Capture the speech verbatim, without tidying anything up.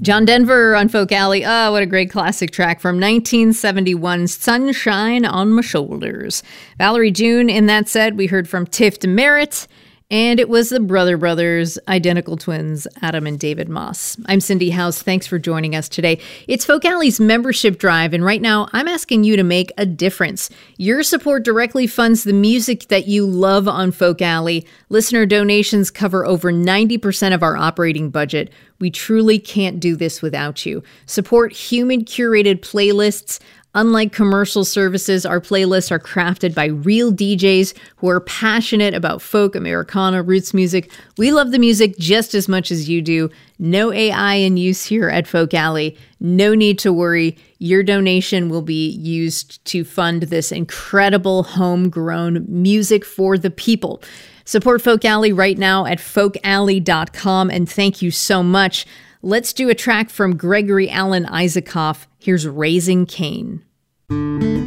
John Denver on Folk Alley. Oh, what a great classic track from nineteen seventy-one's Sunshine on My Shoulders. Valerie June in that set. We heard from Tiff Merritt. And it was the Brother Brothers, identical twins, Adam and David Moss. I'm Cindy House. Thanks for joining us today. It's Folk Alley's membership drive, and right now I'm asking you to make a difference. Your support directly funds the music that you love on Folk Alley. Listener donations cover over ninety percent of our operating budget. We truly can't do this without you. Support human-curated playlists. Unlike commercial services, our playlists are crafted by real D Js who are passionate about folk, Americana, roots music. We love the music just as much as you do. No A I in use here at Folk Alley. No need to worry. Your donation will be used to fund this incredible homegrown music for the people. Support Folk Alley right now at folk alley dot com, and thank you so much. Let's do a track from Gregory Alan Isakov. Here's Raising Cain.